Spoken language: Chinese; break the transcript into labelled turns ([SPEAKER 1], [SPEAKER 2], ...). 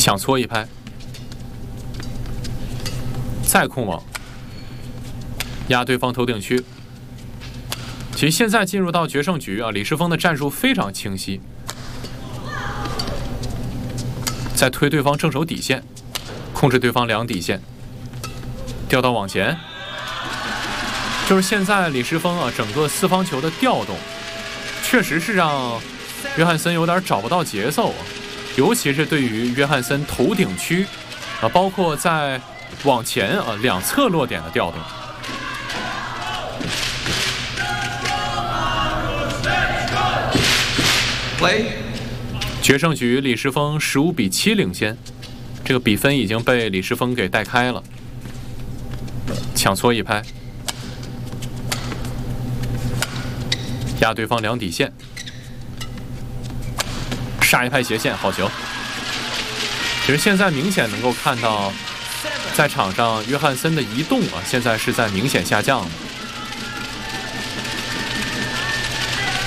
[SPEAKER 1] 抢搓一拍，再控网，压对方头顶区。其实现在进入到决胜局啊，李世峰的战术非常清晰，再推对方正手底线，控制对方两底线，调到网前。就是现在李世峰啊，整个四方球的调动，确实是让约翰森有点找不到节奏啊，尤其是对于约翰森头顶区啊，包括在网前啊两侧落点的调动。决胜局李世峰15比7领先，这个比分已经被李世峰给带开了。抢搓一拍，压对方两底线，杀一拍斜线，好球！其实现在明显能够看到，在场上约翰森的移动啊，现在是在明显下降的。